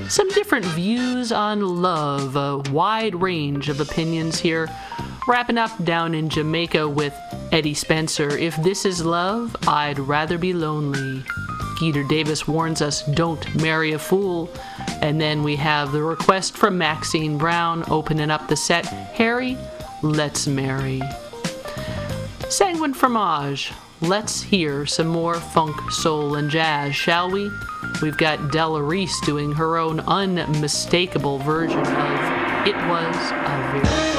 Some different views on love, a wide range of opinions here. Wrapping up down in Jamaica with Eddie Spencer, "If this is love, I'd rather be lonely." Geeter Davis warns us, "Don't marry a fool." And then we have the request from Maxine Brown opening up the set, "Harry, let's marry." Sanguine Fromage, let's hear some more funk, soul, and jazz, shall we? We've got Della Reese doing her own unmistakable version of "It Was a Very..."